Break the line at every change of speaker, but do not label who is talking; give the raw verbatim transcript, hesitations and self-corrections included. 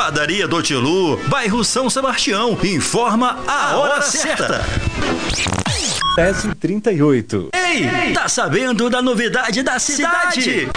Padaria do Tilu, bairro São Sebastião, informa a hora certa.
dez e trinta e oito.
Ei, tá sabendo da novidade da cidade?